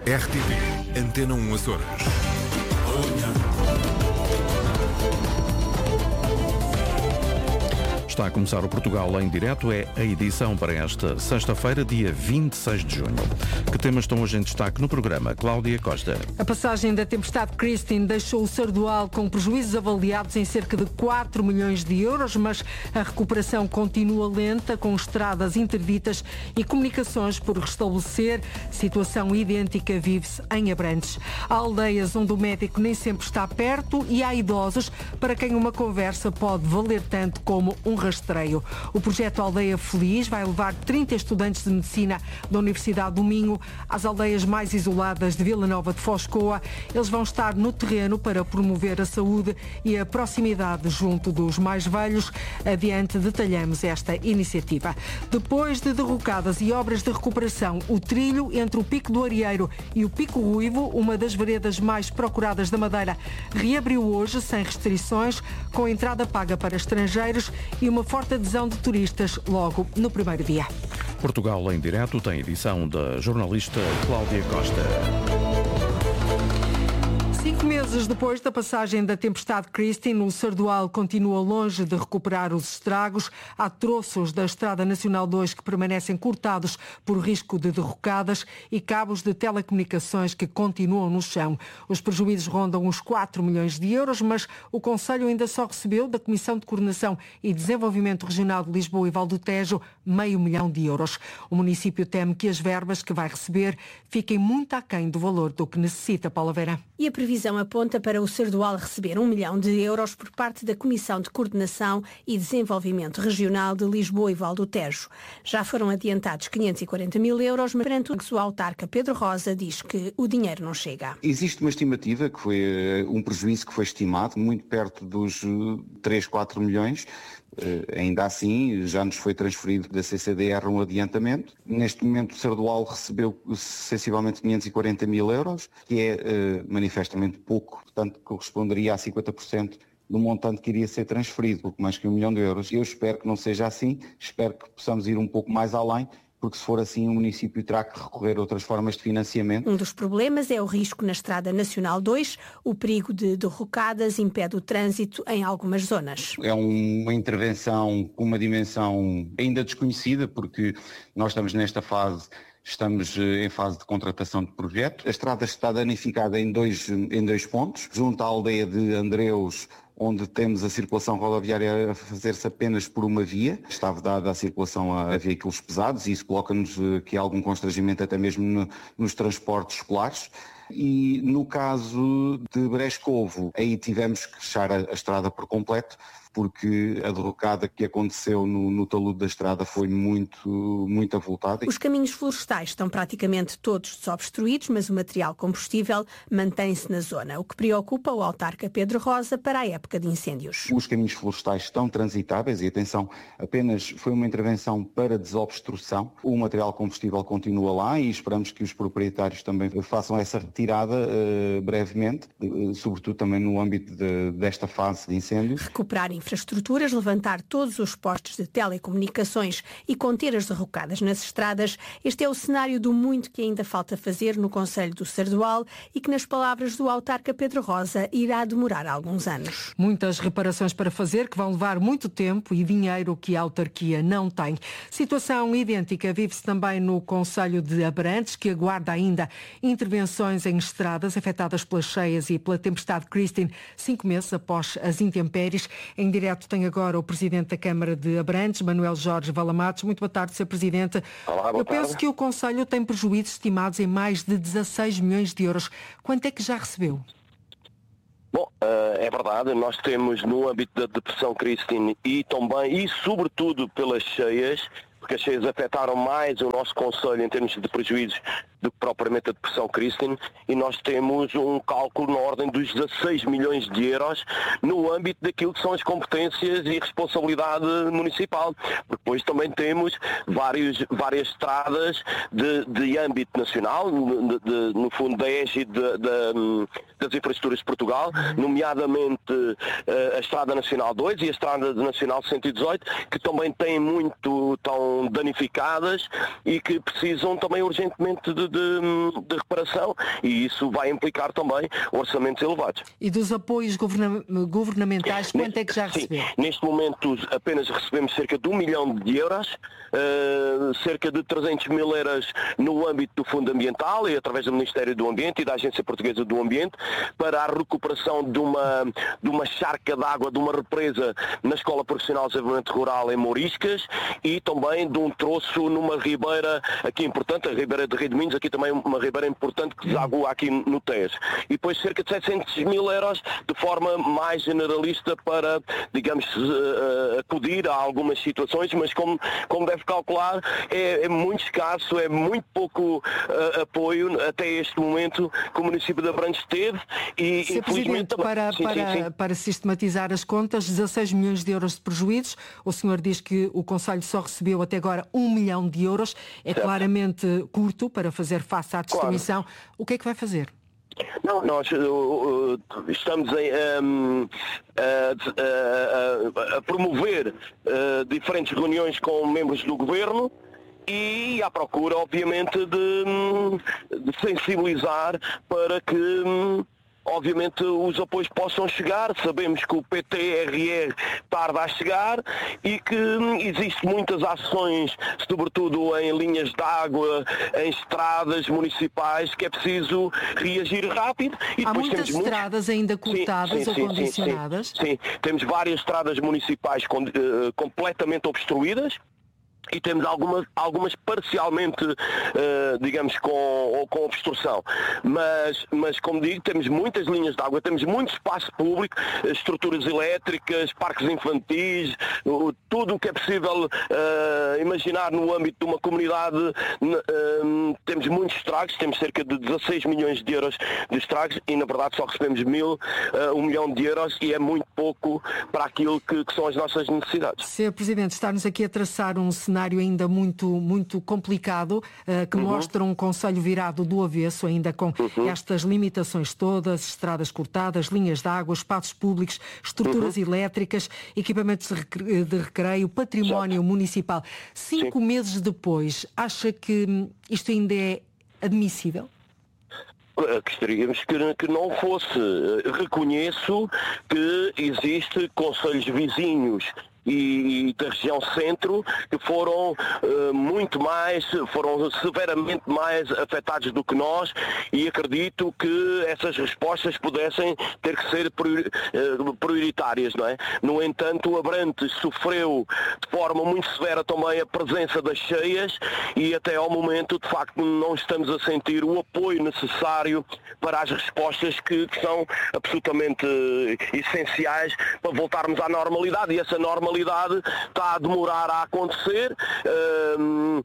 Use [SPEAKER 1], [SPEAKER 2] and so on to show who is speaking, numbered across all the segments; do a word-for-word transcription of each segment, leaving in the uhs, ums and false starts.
[SPEAKER 1] R T P Antena um Açores.
[SPEAKER 2] Está a começar o Portugal em direto, é a edição para esta sexta-feira, dia vinte e seis de junho. Que temas estão hoje em destaque no programa? Cláudia Costa.
[SPEAKER 3] A passagem da tempestade Christine deixou o Sardual com prejuízos avaliados em cerca de quatro milhões de euros, mas a recuperação continua lenta, com estradas interditas e comunicações por restabelecer. Situação idêntica vive-se em Abrantes. Há aldeias onde o médico nem sempre está perto e há idosos para quem uma conversa pode valer tanto como um rastreio. O projeto Aldeia Feliz vai levar trinta estudantes de medicina da Universidade do Minho às aldeias mais isoladas de Vila Nova de Foscoa. Eles vão estar no terreno para promover a saúde e a proximidade junto dos mais velhos. Adiante detalhamos esta iniciativa. Depois de derrocadas e obras de recuperação, o trilho entre o Pico do Arieiro e o Pico Ruivo, uma das veredas mais procuradas da Madeira, reabriu hoje sem restrições, com entrada paga para estrangeiros e uma forte adesão de turistas logo no primeiro dia.
[SPEAKER 2] Portugal em direto tem edição da jornalista Cláudia Costa.
[SPEAKER 3] Cinco meses depois da passagem da tempestade Christine, o Sardual continua longe de recuperar os estragos. Há troços da Estrada Nacional dois que permanecem cortados por risco de derrocadas e cabos de telecomunicações que continuam no chão. Os prejuízos rondam uns quatro milhões de euros, mas o Conselho ainda só recebeu da Comissão de Coordenação e Desenvolvimento Regional de Lisboa e Val do Tejo meio milhão de euros. O município teme que as verbas que vai receber fiquem muito aquém do valor do que necessita. Paula Vera.
[SPEAKER 4] E a previsão aponta para o Sardual receber um milhão de euros por parte da Comissão de Coordenação e Desenvolvimento Regional de Lisboa e Val do Tejo. Já foram adiantados quinhentos e quarenta mil euros, mas perante o autarca Pedro Rosa diz que o dinheiro não chega.
[SPEAKER 5] Existe uma estimativa, que foi um prejuízo que foi estimado, muito perto dos três, quatro milhões. Uh, ainda assim, já nos foi transferido da C C D R um adiantamento. Neste momento, o Sardual recebeu sensivelmente quinhentos e quarenta mil euros, que é uh, manifestamente pouco, portanto, corresponderia a cinquenta por cento do montante que iria ser transferido, pouco mais que um milhão de euros. Eu espero que não seja assim, espero que possamos ir um pouco mais além, porque se for assim o município terá que recorrer a outras formas de financiamento.
[SPEAKER 4] Um dos problemas é o risco na Estrada Nacional dois. O perigo de derrocadas impede o trânsito em algumas zonas.
[SPEAKER 5] É uma intervenção com uma dimensão ainda desconhecida, porque nós estamos nesta fase, estamos em fase de contratação de projeto. A estrada está danificada em dois, em dois pontos, junto à aldeia de Andreus, onde temos a circulação rodoviária a fazer-se apenas por uma via. Está vedada a circulação a veículos pesados e isso coloca-nos aqui algum constrangimento até mesmo no, nos transportes escolares. E no caso de Brescovo, aí tivemos que fechar a, a estrada por completo, porque a derrocada que aconteceu no, no talude da estrada foi muito, muito avultada.
[SPEAKER 4] Os caminhos florestais estão praticamente todos desobstruídos, mas o material combustível mantém-se na zona, o que preocupa o autarca Pedro Rosa para a época de incêndios.
[SPEAKER 5] Os caminhos florestais estão transitáveis e, atenção, apenas foi uma intervenção para desobstrução. O material combustível continua lá e esperamos que os proprietários também façam essa retirada uh, brevemente, uh, sobretudo também no âmbito de, desta fase de incêndios.
[SPEAKER 4] Recuperar infraestruturas, levantar todos os postos de telecomunicações e conter as derrocadas nas estradas. Este é o cenário do muito que ainda falta fazer no Conselho do Sardual e que, nas palavras do autarca Pedro Rosa, irá demorar alguns anos.
[SPEAKER 3] Muitas reparações para fazer que vão levar muito tempo e dinheiro que a autarquia não tem. Situação idêntica vive-se também no Conselho de Abrantes, que aguarda ainda intervenções em estradas afetadas pelas cheias e pela tempestade Christine, cinco meses após as intempéries. Em direto tem agora o Presidente da Câmara de Abrantes, Manuel Jorge Valamatos. Muito boa tarde, senhor Presidente.
[SPEAKER 6] Olá, boa
[SPEAKER 3] Eu penso
[SPEAKER 6] tarde.
[SPEAKER 3] que o Conselho tem prejuízos estimados em mais de dezasseis milhões de euros. Quanto é que já recebeu?
[SPEAKER 6] Bom, é verdade, nós temos no âmbito da depressão Christine e também, e sobretudo pelas cheias, porque as cheias afetaram mais o nosso Conselho em termos de prejuízos do que propriamente a depressão Christine, e nós temos um cálculo na ordem dos dezasseis milhões de euros no âmbito daquilo que são as competências e responsabilidade municipal, porque depois também temos vários, várias estradas de, de âmbito nacional, de, de, no fundo da égide de, de, das infraestruturas de Portugal, nomeadamente a Estrada Nacional dois e a Estrada Nacional cento e dezoito, que também têm muito, tão danificadas e que precisam também urgentemente de de, de reparação, e isso vai implicar também orçamentos elevados.
[SPEAKER 3] E dos apoios governa- governamentais, quanto é que já recebeu?
[SPEAKER 6] Sim, neste momento apenas recebemos cerca de um milhão de euros, uh, cerca de trezentos mil euros no âmbito do Fundo Ambiental e através do Ministério do Ambiente e da Agência Portuguesa do Ambiente para a recuperação de uma, de uma charca de água, de uma represa na Escola Profissional de Desenvolvimento Rural em Mouriscas e também de um troço numa ribeira aqui importante, a Ribeira de Redeminhos, aqui também uma ribeira importante que desagua aqui no Tejo. E depois cerca de setecentos mil euros de forma mais generalista para, digamos, uh, acudir a algumas situações, mas como, como deve calcular, é, é muito escasso, é muito pouco uh, apoio até este momento que o município de Abrantes teve e
[SPEAKER 3] Senhor
[SPEAKER 6] infelizmente...
[SPEAKER 3] Presidente, para,
[SPEAKER 6] sim,
[SPEAKER 3] para,
[SPEAKER 6] sim, sim.
[SPEAKER 3] para sistematizar as contas, dezasseis milhões de euros de prejuízos, o senhor diz que o Conselho só recebeu até agora um milhão de euros, é
[SPEAKER 6] certo.
[SPEAKER 3] Claramente curto para fazer face à destruição. Claro. O que é que vai fazer?
[SPEAKER 6] Não, nós uh, uh, estamos em, um, a, a, a promover uh, diferentes reuniões com membros do Governo e à procura, obviamente, de, de sensibilizar para que... Um, obviamente os apoios possam chegar. Sabemos que o P T R R tarda a chegar e que existem muitas ações, sobretudo em linhas de água, em estradas municipais, que é preciso reagir rápido. E
[SPEAKER 3] Há
[SPEAKER 6] depois
[SPEAKER 3] muitas
[SPEAKER 6] temos
[SPEAKER 3] estradas
[SPEAKER 6] muitos...
[SPEAKER 3] ainda cortadas
[SPEAKER 6] sim, sim,
[SPEAKER 3] ou
[SPEAKER 6] sim,
[SPEAKER 3] condicionadas?
[SPEAKER 6] Sim, sim, sim, temos várias estradas municipais com, uh, completamente obstruídas. E temos algumas, algumas parcialmente, uh, digamos, com, ou com obstrução. Mas, mas, como digo, temos muitas linhas de água, temos muito espaço público, estruturas elétricas, parques infantis, uh, tudo o que é possível uh, imaginar no âmbito de uma comunidade. Uh, temos muitos estragos, temos cerca de dezasseis milhões de euros de estragos e, na verdade, só recebemos mil, uh, um milhão de euros e é muito pouco para aquilo que, que são as nossas necessidades.
[SPEAKER 3] senhor Presidente, está-nos aqui a traçar um cenário cenário ainda muito, muito complicado, uh, que uhum. mostra um concelho virado do avesso, ainda com uhum. estas limitações todas, estradas cortadas, linhas de água, espaços públicos, estruturas uhum. elétricas, equipamentos de recreio, património Exato. Municipal. Cinco Sim. meses depois, acha que isto ainda é admissível?
[SPEAKER 6] Gostaríamos que, que não fosse. Reconheço que existe concelhos vizinhos e da região centro que foram uh, muito mais, foram severamente mais afetados do que nós e acredito que essas respostas pudessem ter que ser prioritárias, não é? No entanto, o Abrantes sofreu de forma muito severa também a presença das cheias e até ao momento, de facto, não estamos a sentir o apoio necessário para as respostas que, que são absolutamente essenciais para voltarmos à normalidade e essa normalidade está a demorar a acontecer um,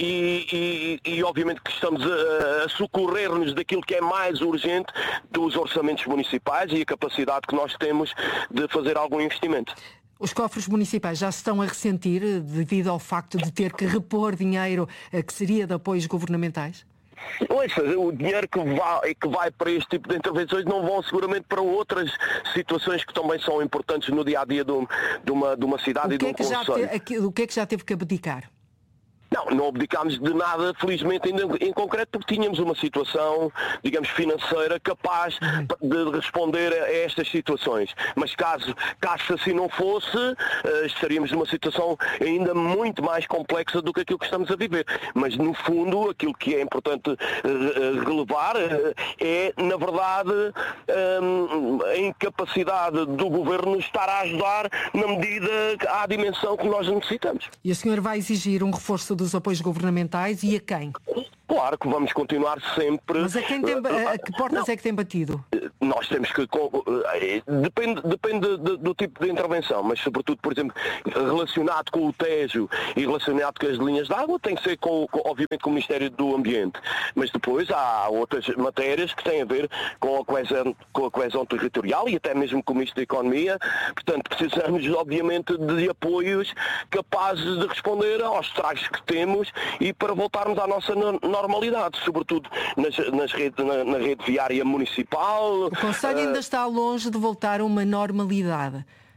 [SPEAKER 6] e, e, e obviamente que estamos a, a socorrer-nos daquilo que é mais urgente dos orçamentos municipais e a capacidade que nós temos de fazer algum investimento.
[SPEAKER 3] Os cofres municipais já se estão a ressentir devido ao facto de ter que repor dinheiro que seria de apoios governamentais?
[SPEAKER 6] Ouça, o dinheiro que vai, que vai para este tipo de intervenções não vão seguramente para outras situações que também são importantes no dia-a-dia de, um, de, uma, de uma cidade e de um concelho.
[SPEAKER 3] O que é que já teve que abdicar?
[SPEAKER 6] Não, não abdicámos de nada, felizmente, ainda em concreto, porque tínhamos uma situação, digamos, financeira capaz de responder a estas situações. Mas caso, caso assim não fosse, estaríamos numa situação ainda muito mais complexa do que aquilo que estamos a viver. Mas, no fundo, aquilo que é importante relevar é, na verdade, a incapacidade do Governo estar a ajudar na medida, à dimensão que nós necessitamos.
[SPEAKER 3] E a senhora vai exigir um reforço dos apoios governamentais e a quem?
[SPEAKER 6] Claro que vamos continuar sempre...
[SPEAKER 3] Mas a, quem tem, a que portas não. é que tem batido?
[SPEAKER 6] Nós temos que... Depende, depende do tipo de intervenção, mas sobretudo, por exemplo, relacionado com o Tejo e relacionado com as linhas de água, tem que ser, com, com, obviamente, com o Ministério do Ambiente. Mas depois há outras matérias que têm a ver com a coesão, com a coesão territorial e até mesmo com o Ministro da Economia. Portanto, precisamos, obviamente, de apoios capazes de responder aos estragos que temos e para voltarmos à nossa normalidade, sobretudo nas, nas redes, na, na rede viária municipal.
[SPEAKER 3] O Conselho uh... ainda está longe de voltar a uma normalidade.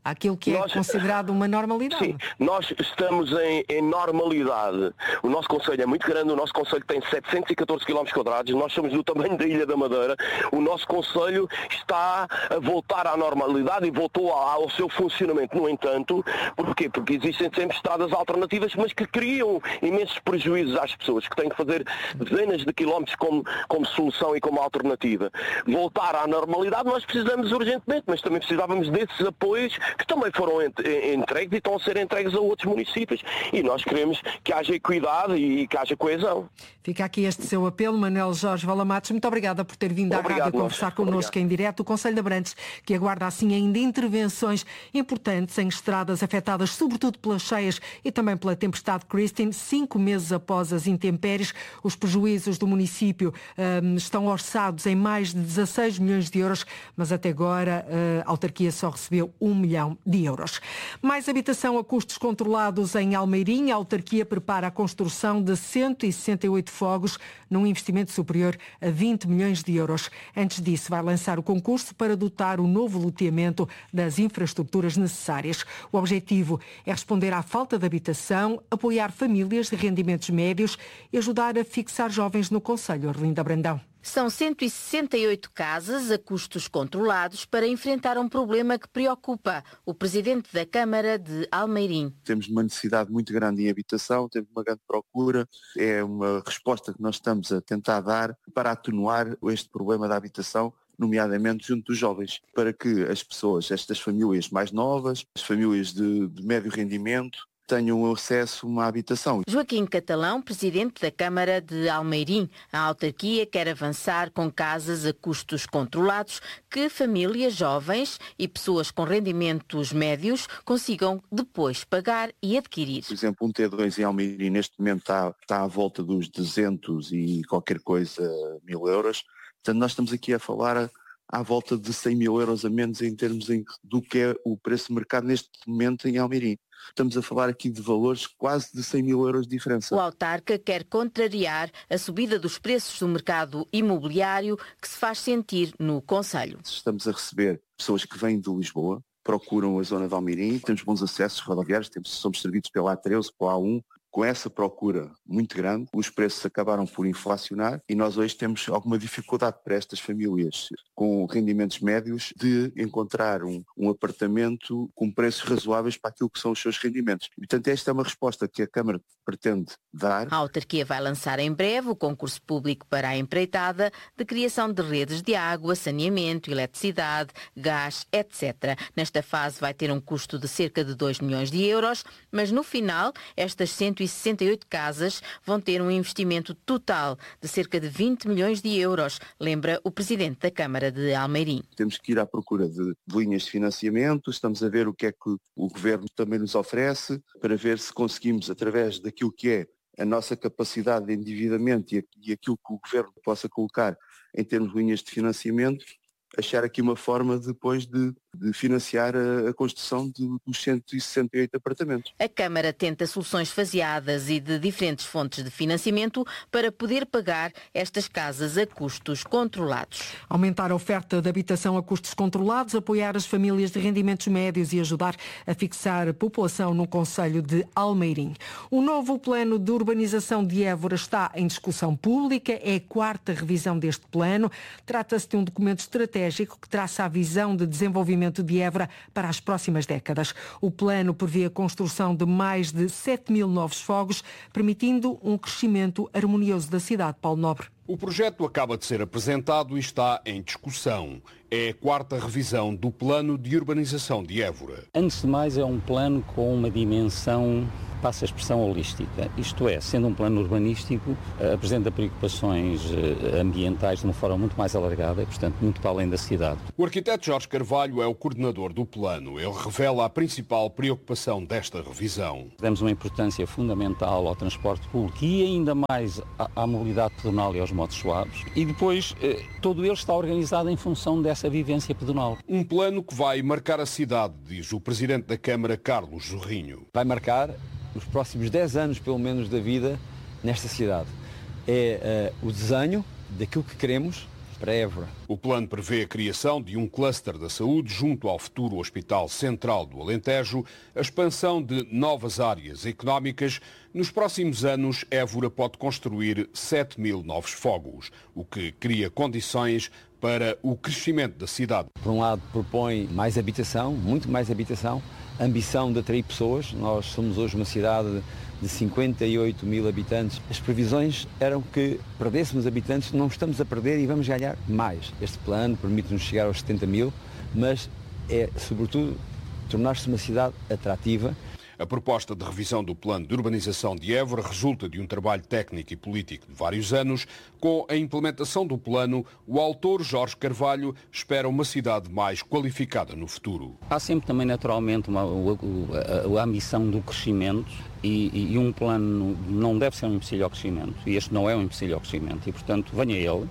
[SPEAKER 3] àquilo que é
[SPEAKER 6] nós,
[SPEAKER 3] considerado uma normalidade.
[SPEAKER 6] Sim, nós estamos em, em normalidade. O nosso concelho é muito grande, o nosso concelho tem setecentos e catorze quilómetros quadrados, nós somos do tamanho da Ilha da Madeira. O nosso concelho está a voltar à normalidade e voltou ao seu funcionamento. No entanto, porquê? Porque existem sempre estradas alternativas, mas que criam imensos prejuízos às pessoas, que têm que fazer dezenas de quilómetros como, como solução e como alternativa. Voltar à normalidade nós precisamos urgentemente, mas também precisávamos desses apoios que também foram entregues e estão a ser entregues a outros municípios. E nós queremos que haja equidade e que haja coesão.
[SPEAKER 3] Fica aqui este seu apelo, Manuel Jorge Valamatos. Muito obrigada por ter vindo à
[SPEAKER 6] Obrigado,
[SPEAKER 3] rádio conversar connosco
[SPEAKER 6] Obrigado.
[SPEAKER 3] em direto. O Concelho de Abrantes, que aguarda assim ainda intervenções importantes em estradas afetadas sobretudo pelas cheias e também pela tempestade Christine. Cinco meses após as intempéries, os prejuízos do município um, estão orçados em mais de dezasseis milhões de euros, mas até agora a autarquia só recebeu um milhão de euros. Mais habitação a custos controlados em Almeirim. A autarquia prepara a construção de cento e sessenta e oito fogos num investimento superior a vinte milhões de euros. Antes disso, vai lançar o concurso para dotar o novo loteamento das infraestruturas necessárias. O objetivo é responder à falta de habitação, apoiar famílias de rendimentos médios e ajudar a fixar jovens no concelho. Arlinda Brandão.
[SPEAKER 7] São cento e sessenta e oito casas a custos controlados para enfrentar um problema que preocupa o presidente da Câmara de Almeirim.
[SPEAKER 8] Temos uma necessidade muito grande em habitação, temos uma grande procura, é uma resposta que nós estamos a tentar dar para atenuar este problema da habitação, nomeadamente junto dos jovens, para que as pessoas, estas famílias mais novas, as famílias de, de médio rendimento, tenham acesso a uma habitação.
[SPEAKER 7] Joaquim Catalão, presidente da Câmara de Almeirim. A autarquia quer avançar com casas a custos controlados que famílias jovens e pessoas com rendimentos médios consigam depois pagar e adquirir.
[SPEAKER 8] Por exemplo, um T dois em Almeirim neste momento está, está à volta dos duzentos e qualquer coisa mil euros. Portanto, nós estamos aqui a falar a, à volta de cem mil euros a menos em termos em, do que é o preço de mercado neste momento em Almeirim. Estamos a falar aqui de valores quase de cem mil euros de diferença.
[SPEAKER 7] O autarca quer contrariar a subida dos preços do mercado imobiliário que se faz sentir no concelho.
[SPEAKER 8] Estamos a receber pessoas que vêm de Lisboa, procuram a zona de Almeirim, temos bons acessos rodoviários, temos, somos servidos pela A treze, pela A um. Com essa procura muito grande, os preços acabaram por inflacionar e nós hoje temos alguma dificuldade para estas famílias com rendimentos médios de encontrar um, um apartamento com preços razoáveis para aquilo que são os seus rendimentos. E, portanto, esta é uma resposta que a Câmara pretende dar.
[SPEAKER 7] A autarquia vai lançar em breve o concurso público para a empreitada de criação de redes de água, saneamento, eletricidade, gás, etcétera. Nesta fase vai ter um custo de cerca de dois milhões de euros, mas no final estas cento e sessenta e oito casas vão ter um investimento total de cerca de vinte milhões de euros, lembra o presidente da Câmara de Almeirim.
[SPEAKER 8] Temos que ir à procura de, de linhas de financiamento, estamos a ver o que é que o Governo também nos oferece, para ver se conseguimos, através daquilo que é a nossa capacidade de endividamento e, e aquilo que o Governo possa colocar em termos de linhas de financiamento, achar aqui uma forma depois de, de financiar a, a construção de, dos cento e sessenta e oito apartamentos.
[SPEAKER 7] A Câmara tenta soluções faseadas e de diferentes fontes de financiamento para poder pagar estas casas a custos controlados.
[SPEAKER 3] Aumentar a oferta de habitação a custos controlados, apoiar as famílias de rendimentos médios e ajudar a fixar a população no concelho de Almeirim. O novo plano de urbanização de Évora está em discussão pública, é a quarta revisão deste plano. Trata-se de um documento estratégico que traça a visão de desenvolvimento de Évora para as próximas décadas. O plano prevê a construção de mais de sete mil novos fogos, permitindo um crescimento harmonioso da cidade. Paulo Nobre.
[SPEAKER 9] O projeto acaba de ser apresentado e está em discussão. É a quarta revisão do Plano de Urbanização de Évora.
[SPEAKER 10] Antes de mais, é um plano com uma dimensão, passa a expressão, holística. Isto é, sendo um plano urbanístico, apresenta preocupações ambientais de uma forma muito mais alargada e, portanto, muito para além da cidade.
[SPEAKER 9] O arquiteto Jorge Carvalho é o coordenador do plano. Ele revela a principal preocupação desta revisão.
[SPEAKER 10] Damos uma importância fundamental ao transporte público e ainda mais à, à mobilidade pedonal e aos modos suaves. E depois, eh, todo ele está organizado em função dessa vivência pedonal.
[SPEAKER 9] Um plano que vai marcar a cidade, diz o presidente da Câmara, Carlos Jorrinho.
[SPEAKER 11] Vai marcar os próximos dez anos, pelo menos, da vida nesta cidade. É uh, o desenho daquilo que queremos para Évora.
[SPEAKER 9] O plano prevê a criação de um cluster da saúde junto ao futuro Hospital Central do Alentejo, a expansão de novas áreas económicas. Nos próximos anos, Évora pode construir sete mil novos fogos, o que cria condições para o crescimento da cidade.
[SPEAKER 11] Por um lado, propõe mais habitação, muito mais habitação, ambição de atrair pessoas. Nós somos hoje uma cidade de cinquenta e oito mil habitantes. As previsões eram que perdêssemos habitantes, não estamos a perder e vamos ganhar mais. Este plano permite-nos chegar aos setenta mil, mas é, sobretudo, tornar-se uma cidade atrativa.
[SPEAKER 9] A proposta de revisão do plano de urbanização de Évora resulta de um trabalho técnico e político de vários anos. Com a implementação do plano, o autor Jorge Carvalho espera uma cidade mais qualificada no futuro.
[SPEAKER 10] Há sempre também, naturalmente, uma, a, a, a ambição do crescimento e, e um plano não deve ser um empecilho ao crescimento. E este não é um empecilho ao crescimento e, portanto, venha ele.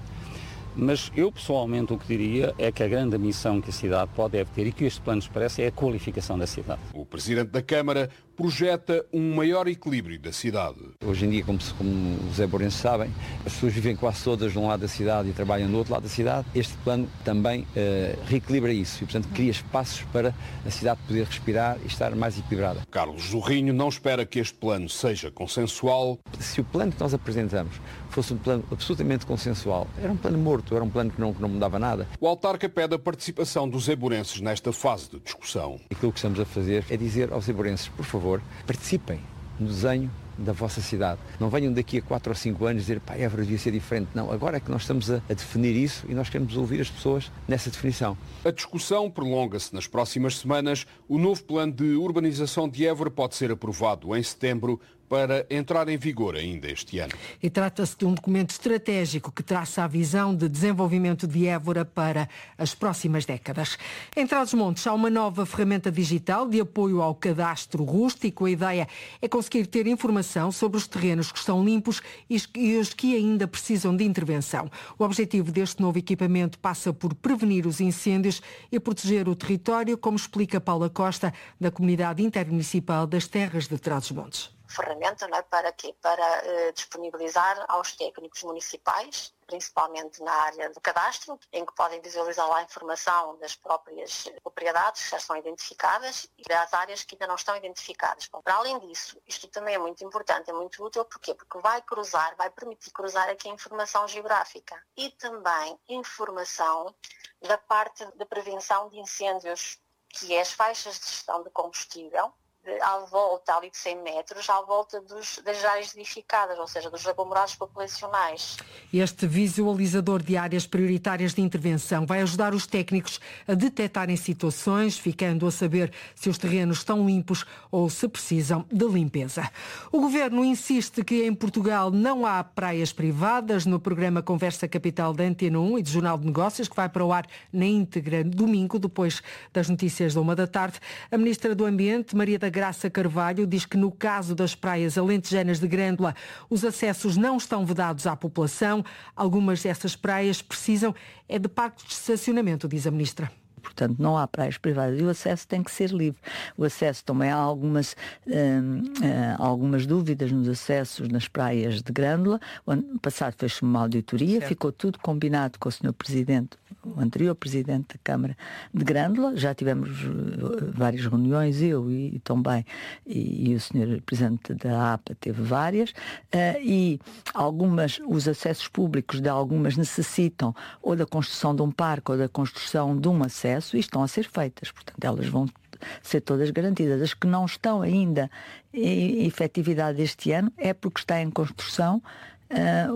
[SPEAKER 10] Mas eu, pessoalmente, o que diria é que a grande missão que a cidade pode deve ter e que este plano nos parece é a qualificação da cidade.
[SPEAKER 9] O Presidente da Câmara projeta um maior equilíbrio da cidade.
[SPEAKER 11] Hoje em dia, como, como os évorenses sabem, as pessoas vivem quase todas de um lado da cidade e trabalham do outro lado da cidade. Este plano também uh, reequilibra isso e, portanto, cria espaços para a cidade poder respirar e estar mais equilibrada.
[SPEAKER 9] Carlos Zorrinho não espera que este plano seja consensual.
[SPEAKER 11] Se o plano que nós apresentamos fosse um plano absolutamente consensual, era um plano morto, era um plano que não, que não mudava nada.
[SPEAKER 9] O autarca pede a participação dos évorenses nesta fase de discussão.
[SPEAKER 11] Aquilo que estamos a fazer é dizer aos évorenses, por favor, participem no desenho da vossa cidade. Não venham daqui a quatro ou cinco anos dizer, pá, Évora devia ser diferente. Não, agora é que nós estamos a, a definir isso e nós queremos ouvir as pessoas nessa definição.
[SPEAKER 9] A discussão prolonga-se nas próximas semanas. O novo plano de urbanização de Évora pode ser aprovado em setembro para entrar em vigor ainda este ano.
[SPEAKER 3] E trata-se de um documento estratégico que traça a visão de desenvolvimento de Évora para as próximas décadas. Em Trás-os-Montes há uma nova ferramenta digital de apoio ao cadastro rústico. A ideia é conseguir ter informação sobre os terrenos que estão limpos e os que ainda precisam de intervenção. O objetivo deste novo equipamento passa por prevenir os incêndios e proteger o território, como explica Paula Costa, da Comunidade Intermunicipal das Terras de Trás-os-Montes.
[SPEAKER 12] Ferramenta, não é? Para quê? Para uh, disponibilizar aos técnicos municipais, principalmente na área do cadastro, em que podem visualizar lá a informação das próprias propriedades que já estão identificadas e das áreas que ainda não estão identificadas. Bom, para além disso, isto também é muito importante, é muito útil, porquê? Porque vai cruzar, vai permitir cruzar aqui a informação geográfica e também informação da parte da prevenção de incêndios, que é as faixas de gestão de combustível, à volta ali de cem metros, à volta dos, das áreas edificadas, ou seja, dos aglomerados populacionais.
[SPEAKER 3] Este visualizador de áreas prioritárias de intervenção vai ajudar os técnicos a detectarem situações, ficando a saber se os terrenos estão limpos ou se precisam de limpeza. O Governo insiste que em Portugal não há praias privadas. No programa Conversa Capital da Antena um e do Jornal de Negócios, que vai para o ar na íntegra domingo, depois das notícias da uma da tarde, a Ministra do Ambiente, Maria da Graça Carvalho, diz que no caso das praias alentejanas de Grândola, os acessos não estão vedados à população. Algumas dessas praias precisam é de parques de estacionamento, diz a Ministra.
[SPEAKER 13] Portanto, não há praias privadas e o acesso tem que ser livre. O acesso também há algumas, hum, hum, algumas dúvidas nos acessos nas praias de Grândola. O ano passado fez-se uma auditoria, certo. Ficou tudo combinado com o senhor Presidente, o anterior Presidente da Câmara de Grândola. Já tivemos várias reuniões, eu e também, e, e o senhor Presidente da A P A teve várias, uh, e algumas, os acessos públicos de algumas necessitam ou da construção de um parque ou da construção de um acesso, e estão a ser feitas, portanto elas vão ser todas garantidas. As que não estão ainda em efetividade este ano é porque está em construção Uh,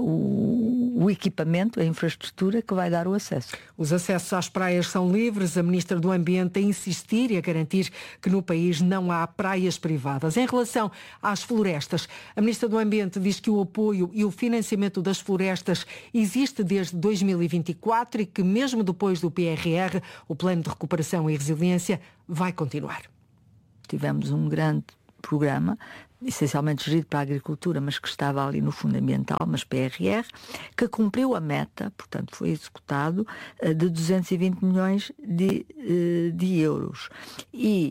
[SPEAKER 13] o, o equipamento, a infraestrutura que vai dar o acesso.
[SPEAKER 3] Os acessos às praias são livres. A Ministra do Ambiente a insistir e a garantir que no país não há praias privadas. Em relação às florestas, a Ministra do Ambiente diz que o apoio e o financiamento das florestas existe desde dois mil e vinte e quatro e que mesmo depois do P R R, o Plano de Recuperação e Resiliência vai continuar.
[SPEAKER 13] Tivemos um grande programa, essencialmente gerido para a agricultura, mas que estava ali no fundamental, mas P R R, que cumpriu a meta, portanto foi executado, de duzentos e vinte milhões de, de euros. E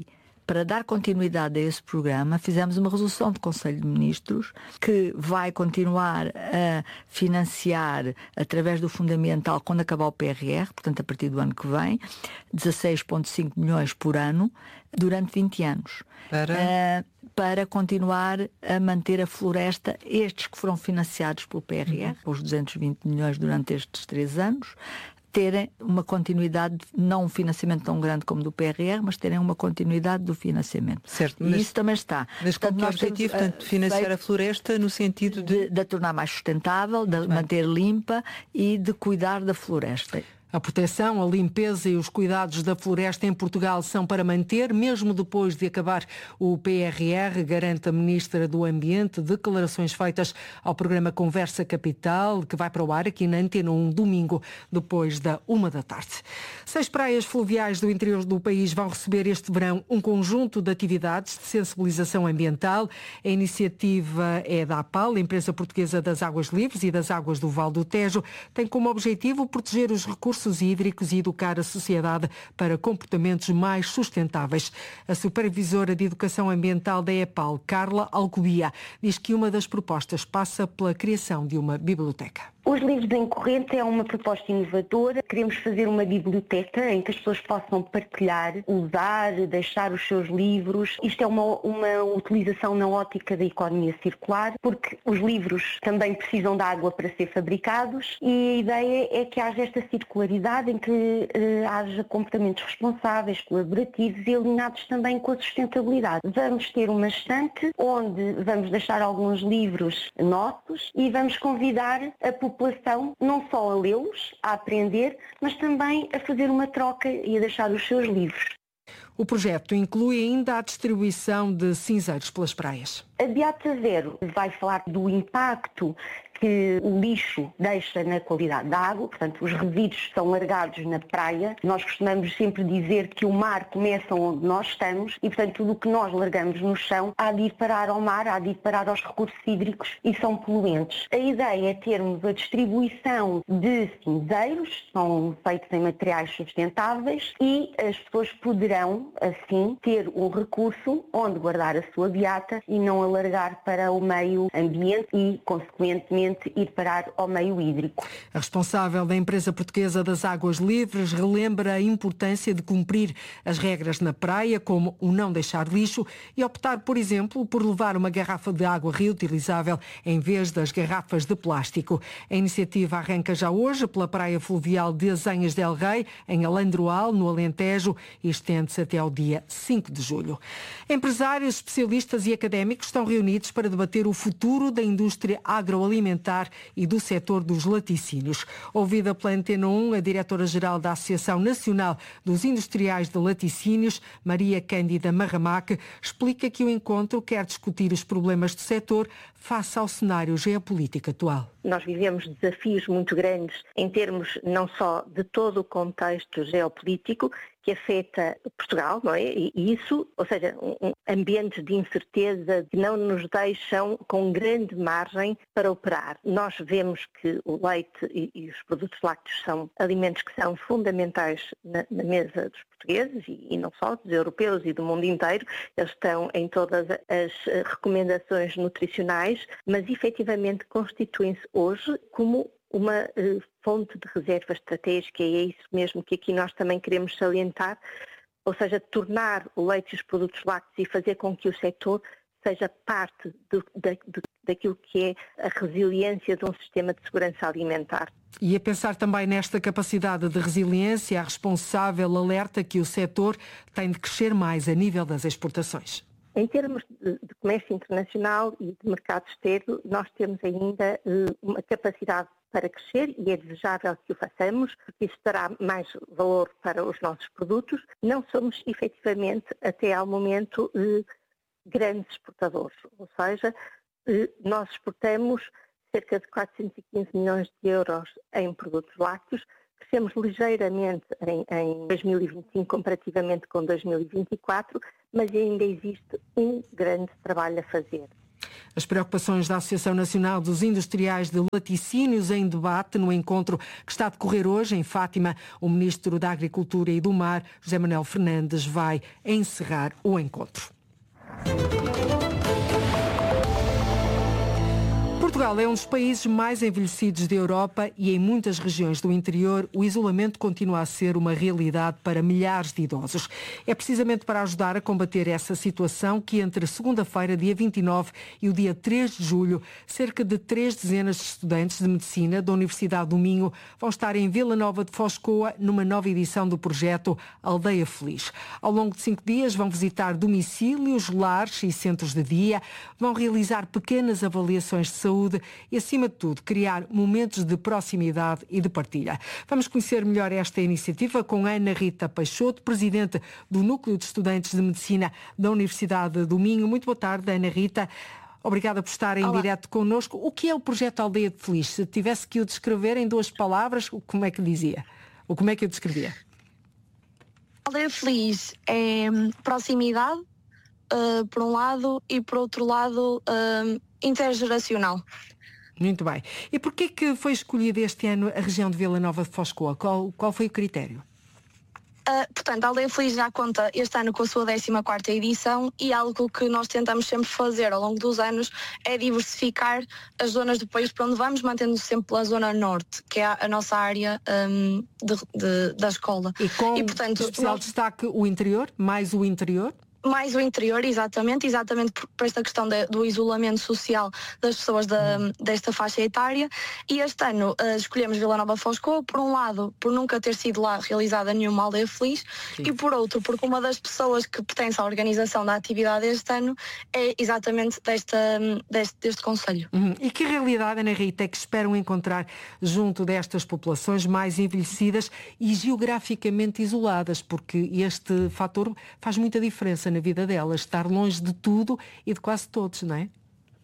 [SPEAKER 13] para dar continuidade a esse programa, fizemos uma resolução do Conselho de Ministros que vai continuar a financiar, através do Fundamental, quando acabar o P R R, portanto a partir do ano que vem, dezasseis vírgula cinco milhões por ano, durante vinte anos.
[SPEAKER 14] Para...
[SPEAKER 13] Uh, para continuar a manter a floresta, estes que foram financiados pelo P R R, uhum. os duzentos e vinte milhões durante estes três anos, terem uma continuidade, não um financiamento tão grande como do P R R, mas terem uma continuidade do financiamento.
[SPEAKER 14] Certo,
[SPEAKER 13] e
[SPEAKER 14] mas,
[SPEAKER 13] isso também está.
[SPEAKER 14] Mas com que objetivo? Portanto, financiar feito, a floresta no sentido de...
[SPEAKER 13] De, de a tornar mais sustentável, de Muito manter bem. limpa e de cuidar da floresta.
[SPEAKER 3] A proteção, a limpeza e os cuidados da floresta em Portugal são para manter, mesmo depois de acabar o P R R, garante a Ministra do Ambiente, declarações feitas ao programa Conversa Capital, que vai para o ar aqui na Antena um, domingo, depois da uma da tarde. Seis praias fluviais do interior do país vão receber este verão um conjunto de atividades de sensibilização ambiental. A iniciativa é da APAL, a Empresa Portuguesa das Águas Livres e das Águas do Val do Tejo, tem como objetivo proteger os recursos hídricos e educar a sociedade para comportamentos mais sustentáveis. A supervisora de Educação Ambiental da EPAL, Carla Alcubia, diz que uma das propostas passa pela criação de uma biblioteca.
[SPEAKER 15] Os livros em corrente é uma proposta inovadora. Queremos fazer uma biblioteca em que as pessoas possam partilhar, usar, deixar os seus livros. Isto é uma, uma utilização na ótica da economia circular, porque os livros também precisam de água para ser fabricados e a ideia é que haja esta circularidade em que eh, haja comportamentos responsáveis, colaborativos e alinhados também com a sustentabilidade. Vamos ter uma estante onde vamos deixar alguns livros nossos e vamos convidar a população não só a lê-los, a aprender, mas também a fazer uma troca e a deixar os seus livros.
[SPEAKER 3] O projeto inclui ainda a distribuição de cinzeiros pelas praias.
[SPEAKER 15] A Beata Zero vai falar do impacto que o lixo deixa na qualidade da água, portanto os resíduos são largados na praia. Nós costumamos sempre dizer que o mar começa onde nós estamos e, portanto, tudo o que nós largamos no chão há de ir parar ao mar, há de ir parar aos recursos hídricos e são poluentes. A ideia é termos a distribuição de cinzeiros, são feitos em materiais sustentáveis e as pessoas poderão, assim, ter um recurso onde guardar a sua beata e não alargar para o meio ambiente e, consequentemente, ir parar ao meio hídrico.
[SPEAKER 3] A responsável da Empresa Portuguesa das Águas Livres relembra a importância de cumprir as regras na praia, como o não deixar lixo e optar, por exemplo, por levar uma garrafa de água reutilizável em vez das garrafas de plástico. A iniciativa arranca já hoje pela praia fluvial de Azenhas del Rei, em Alandroal, no Alentejo, e estende-se até ao dia cinco de julho. Empresários, especialistas e académicos estão reunidos para debater o futuro da indústria agroalimentar e do setor dos laticínios. Ouvida pela Antena um, a diretora-geral da Associação Nacional dos Industriais de Laticínios, Maria Cândida Marramaque, explica que o encontro quer discutir os problemas do setor face ao cenário geopolítico atual.
[SPEAKER 15] Nós vivemos desafios muito grandes em termos não só de todo o contexto geopolítico que afeta Portugal, não é? E isso, ou seja, um ambiente de incerteza que não nos deixam com grande margem para operar. Nós vemos que o leite e, e os produtos lácteos são alimentos que são fundamentais na, na mesa dos portugueses e, e não só, dos europeus e do mundo inteiro. Eles estão em todas as recomendações nutricionais, mas efetivamente constituem-se hoje como uma uh, fonte de reserva estratégica e é isso mesmo que aqui nós também queremos salientar, ou seja, tornar o leite e os produtos lácteos e fazer com que o setor seja parte de, de, de, daquilo que é a resiliência de um sistema de segurança alimentar.
[SPEAKER 3] E a pensar também nesta capacidade de resiliência, a responsável alerta que o setor tem de crescer mais a nível das exportações.
[SPEAKER 15] Em termos de, de comércio internacional e de mercado externo, nós temos ainda uh, uma capacidade para crescer e é desejável que o façamos, porque isso dará mais valor para os nossos produtos. Não somos, efetivamente, até ao momento, eh, grandes exportadores, ou seja, eh, nós exportamos cerca de quatrocentos e quinze milhões de euros em produtos lácteos, crescemos ligeiramente em, em dois mil e vinte e cinco comparativamente com dois mil e vinte e quatro, mas ainda existe um grande trabalho a fazer.
[SPEAKER 3] As preocupações da Associação Nacional dos Industriais de Laticínios em debate no encontro que está a decorrer hoje em Fátima. O Ministro da Agricultura e do Mar, José Manuel Fernandes, vai encerrar o encontro. Portugal é um dos países mais envelhecidos da Europa e em muitas regiões do interior o isolamento continua a ser uma realidade para milhares de idosos. É precisamente para ajudar a combater essa situação que entre segunda-feira, dia vinte e nove, e o dia três de julho, cerca de três dezenas de estudantes de Medicina da Universidade do Minho vão estar em Vila Nova de Foscoa numa nova edição do projeto Aldeia Feliz. Ao longo de cinco dias vão visitar domicílios, lares e centros de dia, vão realizar pequenas avaliações de saúde e, acima de tudo, criar momentos de proximidade e de partilha. Vamos conhecer melhor esta iniciativa com Ana Rita Peixoto, presidente do Núcleo de Estudantes de Medicina da Universidade do Minho. Muito boa tarde, Ana Rita. Obrigada por estar em
[SPEAKER 16] Olá.
[SPEAKER 3] direto connosco. O que é o projeto Aldeia Feliz? Se tivesse que o descrever em duas palavras, como é que dizia? Ou como é que o descrevia?
[SPEAKER 16] Aldeia Feliz é proximidade, uh, por um lado, e por outro lado, uh, intergeracional.
[SPEAKER 3] Muito bem. E porquê que foi escolhida este ano a região de Vila Nova de Foscoa? Qual, qual foi o critério?
[SPEAKER 16] Uh, portanto, a Aldeia Feliz já conta este ano com a sua décima quarta edição e algo que nós tentamos sempre fazer ao longo dos anos é diversificar as zonas do país para onde vamos, mantendo sempre pela zona norte, que é a, a nossa área um, de, de, da escola.
[SPEAKER 3] E com
[SPEAKER 16] e, portanto,
[SPEAKER 3] especial
[SPEAKER 16] nós...
[SPEAKER 3] destaque o interior, mais o interior?
[SPEAKER 16] Mais o interior, exatamente, exatamente por, por esta questão de, do isolamento social das pessoas da, desta faixa etária. E este ano uh, escolhemos Vila Nova de Foscoa, por um lado, por nunca ter sido lá realizada nenhuma Aldeia Feliz, Sim. e por outro, porque uma das pessoas que pertence à organização da atividade este ano é exatamente desta, deste, deste concelho.
[SPEAKER 3] Uhum. E que realidade, Ana Rita, é que esperam encontrar junto destas populações mais envelhecidas e geograficamente isoladas? Porque este fator faz muita diferença na vida delas, estar longe de tudo e de quase todos, não é?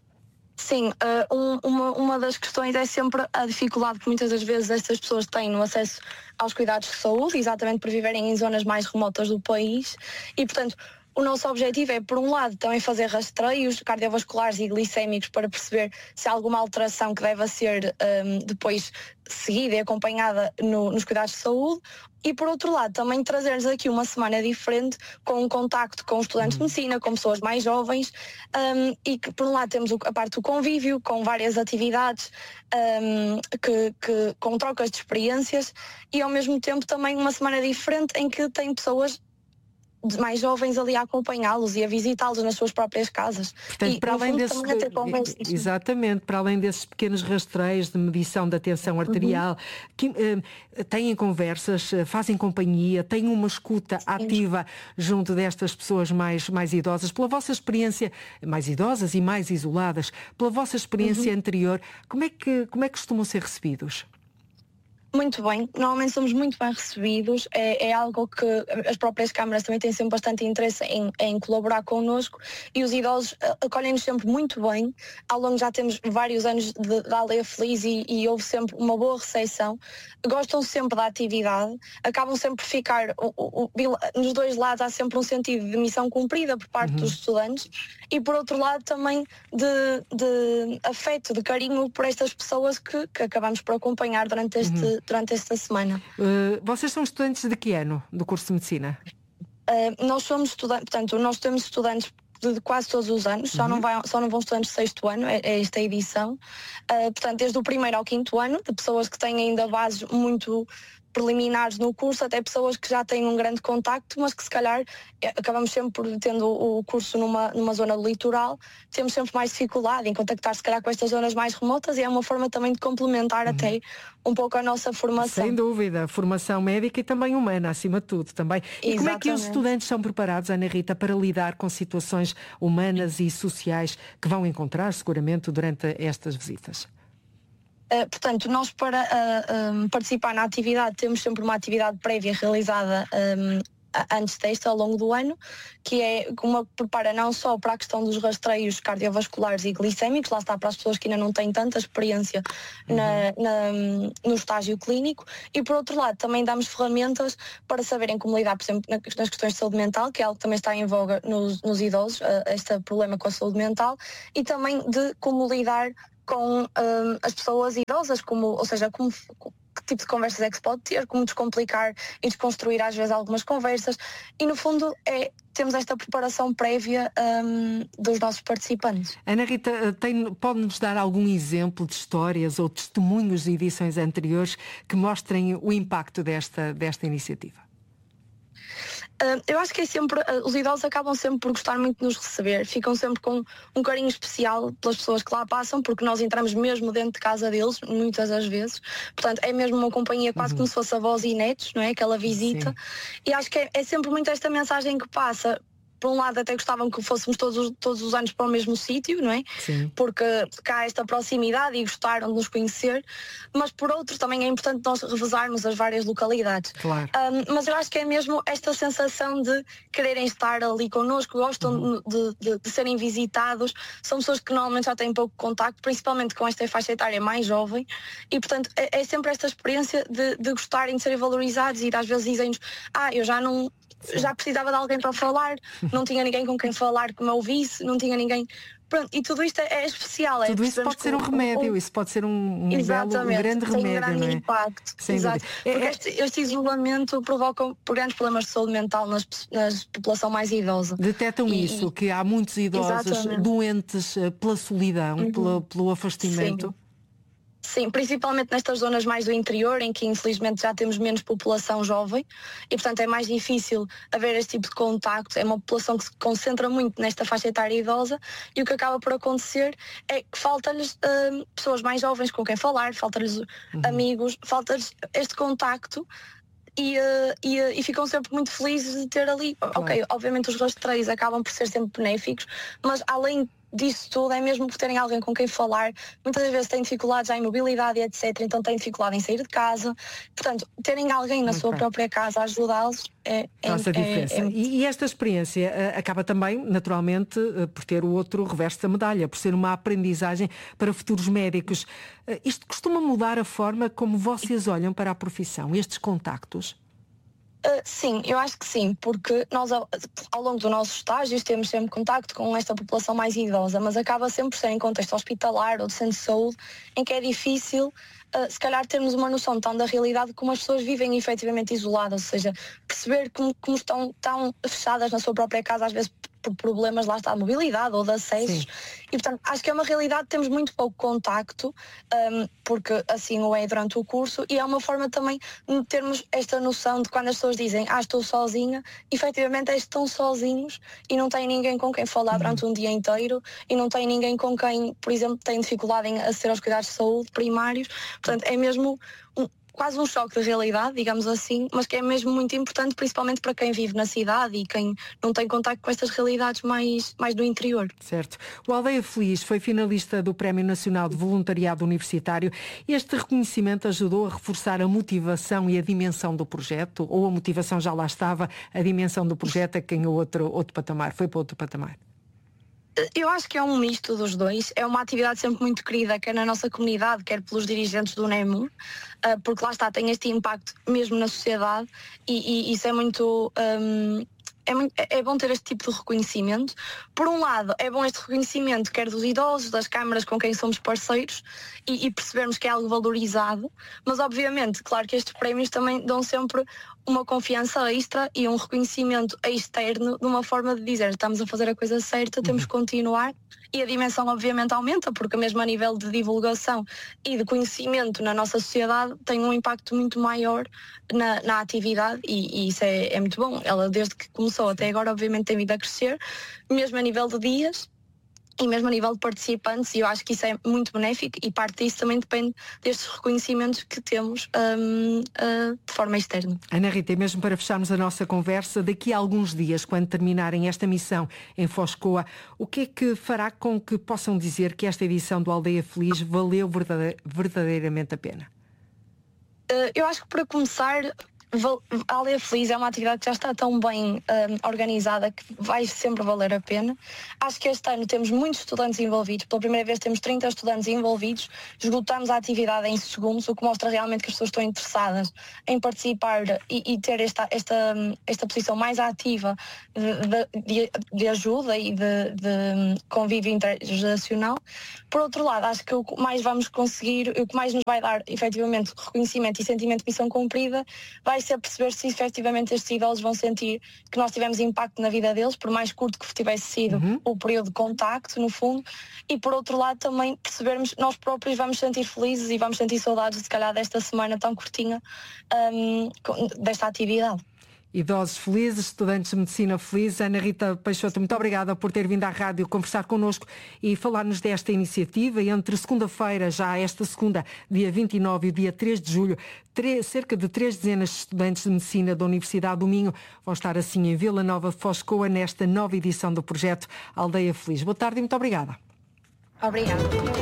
[SPEAKER 16] Sim, uh, um, uma, uma das questões é sempre a dificuldade que muitas das vezes estas pessoas têm no acesso aos cuidados de saúde, exatamente por viverem em zonas mais remotas do país e, portanto, o nosso objetivo é, por um lado, também fazer rastreios cardiovasculares e glicémicos para perceber se há alguma alteração que deva ser um, depois seguida e acompanhada no, nos cuidados de saúde. E, por outro lado, também trazer-nos aqui uma semana diferente com um contacto com estudantes de medicina, com pessoas mais jovens um, e que, por um lado, temos a parte do convívio, com várias atividades, um, que, que, com trocas de experiências e, ao mesmo tempo, também uma semana diferente em que tem pessoas mais jovens ali a acompanhá-los e a visitá-los nas suas próprias casas.
[SPEAKER 3] Portanto,
[SPEAKER 16] e,
[SPEAKER 3] para além desses, exatamente, para além desses pequenos rastreios de medição da tensão arterial, uhum. que, uh, têm conversas, uh, fazem companhia, têm uma escuta Sim. ativa junto destas pessoas mais, mais idosas. Pela vossa experiência, mais idosas e mais isoladas, pela vossa experiência uhum. anterior, como é que, como é que costumam ser recebidos?
[SPEAKER 16] Muito bem, normalmente somos muito bem recebidos, é, é algo que as próprias câmaras também têm sempre bastante interesse em, em colaborar connosco e os idosos acolhem-nos sempre muito bem. Ao longo já temos vários anos de, de Aldeia Feliz e, e houve sempre uma boa recepção, gostam sempre da atividade, acabam sempre por ficar, o, o, o, nos dois lados há sempre um sentido de missão cumprida por parte uhum. dos estudantes e por outro lado também de, de afeto, de carinho por estas pessoas que, que acabamos por acompanhar durante este uhum. durante esta semana.
[SPEAKER 3] Uh, vocês são estudantes de que ano do curso de Medicina?
[SPEAKER 16] Uh, nós somos estudantes, portanto, nós temos estudantes de quase todos os anos, uhum. só, não vai, só não vão estudantes de sexto ano, é, é esta edição. Uh, portanto, desde o primeiro ao quinto ano, de pessoas que têm ainda bases muito preliminares no curso, até pessoas que já têm um grande contacto, mas que se calhar acabamos sempre por, tendo o curso numa, numa zona do litoral, temos sempre mais dificuldade em contactar se calhar com estas zonas mais remotas e é uma forma também de complementar uhum. até um pouco a nossa formação.
[SPEAKER 3] Sem dúvida, formação médica e também humana, acima de tudo também. E Exatamente. Como é que os estudantes são preparados, Ana Rita, para lidar com situações humanas e sociais que vão encontrar seguramente durante estas visitas?
[SPEAKER 16] Uh, portanto, nós para uh, um, participar na atividade temos sempre uma atividade prévia realizada um, antes desta, ao longo do ano, que é uma que prepara não só para a questão dos rastreios cardiovasculares e glicémicos, lá está para as pessoas que ainda não têm tanta experiência uhum. na, na, no estágio clínico, e por outro lado também damos ferramentas para saberem como lidar, por exemplo, nas questões de saúde mental, que é algo que também está em voga nos, nos idosos, este problema com a saúde mental, e também de como lidar com um, as pessoas idosas, como, ou seja, como, que tipo de conversas é que se pode ter, como descomplicar e desconstruir às vezes algumas conversas, e no fundo é, temos esta preparação prévia um, dos nossos participantes.
[SPEAKER 3] Ana Rita, pode-nos dar algum exemplo de histórias ou testemunhos de edições anteriores que mostrem o impacto desta, desta iniciativa?
[SPEAKER 16] Uh, eu acho que é sempre, uh, os idosos acabam sempre por gostar muito de nos receber, ficam sempre com um carinho especial pelas pessoas que lá passam, porque nós entramos mesmo dentro de casa deles, muitas das vezes, portanto é mesmo uma companhia quase uhum. como se fosse avós e netos, não é? Aquela visita. Sim. E acho que é, é sempre muito esta mensagem que passa. Por um lado até gostavam que fôssemos todos, todos os anos para o mesmo sítio, não é? Sim. Porque cá há esta proximidade e gostaram de nos conhecer, mas por outro também é importante nós revezarmos as várias localidades. Claro. Um, mas eu acho que é mesmo esta sensação de quererem estar ali connosco, gostam uhum. de, de, de serem visitados, são pessoas que normalmente já têm pouco contacto, principalmente com esta faixa etária mais jovem, e portanto é, é sempre esta experiência de, de gostarem de serem valorizados, e às vezes dizem-nos, ah, eu já não... Sim. Já precisava de alguém para falar, não tinha ninguém com quem falar que me ouvisse, não tinha ninguém... Pronto, e tudo isto é, é especial.
[SPEAKER 3] Tudo
[SPEAKER 16] é,
[SPEAKER 3] isso pode ser um remédio, um... isso pode ser um, um, belo, um grande remédio,
[SPEAKER 16] um grande
[SPEAKER 3] não é?
[SPEAKER 16] impacto.
[SPEAKER 3] Sem
[SPEAKER 16] Exato.
[SPEAKER 3] É,
[SPEAKER 16] Porque
[SPEAKER 3] é...
[SPEAKER 16] este, este isolamento provoca grandes problemas de saúde mental nas, nas população mais idosa.
[SPEAKER 3] Detectam
[SPEAKER 16] e,
[SPEAKER 3] isso,
[SPEAKER 16] e...
[SPEAKER 3] que há muitos idosos Exatamente. doentes pela solidão, uhum. pela, pelo afastamento.
[SPEAKER 16] Sim. Sim, principalmente nestas zonas mais do interior, em que infelizmente já temos menos população jovem, e portanto é mais difícil haver este tipo de contacto. É uma população que se concentra muito nesta faixa etária idosa, e o que acaba por acontecer é que falta-lhes uh, pessoas mais jovens com quem falar, falta-lhes uhum. amigos, falta-lhes este contacto. E, uh, e, uh, e ficam sempre muito felizes de ter ali. Claro. Ok, obviamente os rastreios acabam por ser sempre benéficos, mas além disso tudo é mesmo por terem alguém com quem falar. Muitas vezes têm dificuldades em mobilidade, etcétera. Então têm dificuldade em sair de casa. Portanto, terem alguém na muito sua bem. própria casa a ajudá-los é, é,
[SPEAKER 3] Faz a diferença. É, é... E, e esta experiência uh, acaba também, naturalmente, uh, por ter o outro reverso da medalha, por ser uma aprendizagem para futuros médicos. Uh, isto costuma mudar a forma como vocês olham para a profissão, estes contactos?
[SPEAKER 16] Uh, sim, eu acho que sim, porque nós ao, ao longo do nosso estágio temos sempre contacto com esta população mais idosa, mas acaba sempre por ser em contexto hospitalar ou de centro de saúde, em que é difícil uh, se calhar termos uma noção tão da realidade como as pessoas vivem efetivamente isoladas, ou seja, perceber como, como estão tão fechadas na sua própria casa, às vezes por problemas, lá está, de mobilidade ou de acessos. Sim. E portanto acho que é uma realidade, temos muito pouco contacto, um, porque assim o é durante o curso, e é uma forma também de termos esta noção de quando as pessoas dizem, ah, estou sozinha, efetivamente é, estão sozinhos e não têm ninguém com quem falar uhum. durante um dia inteiro, e não têm ninguém com quem, por exemplo, tem dificuldade em aceder aos cuidados de saúde primários. Portanto é mesmo um, quase um choque de realidade, digamos assim, mas que é mesmo muito importante, principalmente para quem vive na cidade e quem não tem contacto com estas realidades mais, mais do interior.
[SPEAKER 3] Certo. O Aldeia Feliz foi finalista do Prémio Nacional de Voluntariado Universitário. Este reconhecimento ajudou a reforçar a motivação e a dimensão do projeto, ou a motivação já lá estava, a dimensão do projeto é que ganhou outro, outro patamar, foi para outro patamar?
[SPEAKER 16] Eu acho que é um misto dos dois. É uma atividade sempre muito querida, quer na nossa comunidade, quer pelos dirigentes do NEMU, porque lá está, tem este impacto mesmo na sociedade, e, e isso é muito... Um, É, muito, é bom ter este tipo de reconhecimento. Por um lado, é bom este reconhecimento quer dos idosos, das câmaras com quem somos parceiros, e, e percebermos que é algo valorizado, mas obviamente, claro que estes prémios também dão sempre uma confiança extra e um reconhecimento externo, de uma forma de dizer, estamos a fazer a coisa certa, temos que continuar, e a dimensão obviamente aumenta, porque mesmo a nível de divulgação e de conhecimento na nossa sociedade tem um impacto muito maior na, na atividade, e, e isso é, é muito bom. Ela desde que começou até agora obviamente tem vindo a crescer, mesmo a nível de dias e mesmo a nível de participantes, e eu acho que isso é muito benéfico, e parte disso também depende destes reconhecimentos que temos um, uh, de forma externa.
[SPEAKER 3] Ana Rita, e mesmo para fecharmos a nossa conversa, daqui a alguns dias, quando terminarem esta missão em Foscoa, o que é que fará com que possam dizer que esta edição do Aldeia Feliz valeu verdadeiramente a pena?
[SPEAKER 16] Uh, eu acho que para começar a Aldeia Feliz é uma atividade que já está tão bem um, organizada que vai sempre valer a pena. Acho que este ano temos muitos estudantes envolvidos. Pela primeira vez temos trinta estudantes envolvidos. Esgotamos a atividade em segundos, o que mostra realmente que as pessoas estão interessadas em participar e, e ter esta, esta, esta posição mais ativa de, de, de ajuda e de, de convívio intergeracional. Por outro lado, acho que o que mais vamos conseguir, o que mais nos vai dar efetivamente reconhecimento e sentimento de missão cumprida vai ser perceber se efetivamente estes idosos vão sentir que nós tivemos impacto na vida deles, por mais curto que tivesse sido uhum. o período de contacto, no fundo, e por outro lado também percebermos nós próprios vamos sentir felizes e vamos sentir saudades, se calhar, desta semana tão curtinha, um, desta atividade.
[SPEAKER 3] Idosos felizes, estudantes de medicina felizes. Ana Rita Peixoto, muito obrigada por ter vindo à rádio conversar connosco e falar-nos desta iniciativa. Entre segunda-feira, já esta segunda, dia vinte e nove e dia três de julho, três, cerca de três dezenas de estudantes de medicina da Universidade do Minho vão estar assim em Vila Nova de Foscoa nesta nova edição do projeto Aldeia Feliz. Boa tarde e muito obrigada.
[SPEAKER 16] Obrigada.